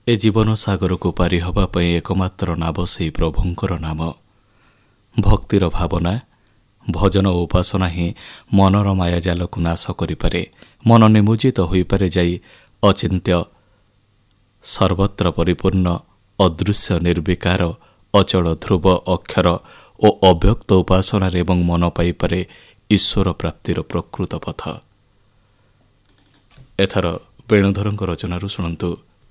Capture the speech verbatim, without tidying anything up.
ଏ ଜୀବନ ସାଗରକୁ ପାରି ହେବା ପାଇଁ ଏକମାତ୍ର ନାବ ସେହି ପ୍ରଭୁଙ୍କର ନାମ। ଭକ୍ତିର ଭାବନା, ଭଜନ ଓ ଉପାସନା ହିଁ ମନର ମାୟାଜାଲକୁ ନାଶ କରିପାରେ। ମନ ନିମଜ୍ଜିତ ହୋଇପାରେ ଯାଇ ଅଚିନ୍ତ୍ୟ, ସର୍ବତ୍ର ପରିପୂର୍ଣ୍ଣ, ଅଦୃଶ୍ୟ, ନିର୍ବିକାର, ଅଚଳ, ଧ୍ରୁବ, ଅକ୍ଷର ଓ ଅବ୍ୟକ୍ତ ଉପାସନାରେ ଏବଂ ମନ ପାଇପାରେ ଈଶ୍ୱର ପ୍ରାପ୍ତିର ପ୍ରକୃତ ପଥ। ଏଥର ବେଣୁଧରଙ୍କ ରଚନାରୁ ଶୁଣନ୍ତୁ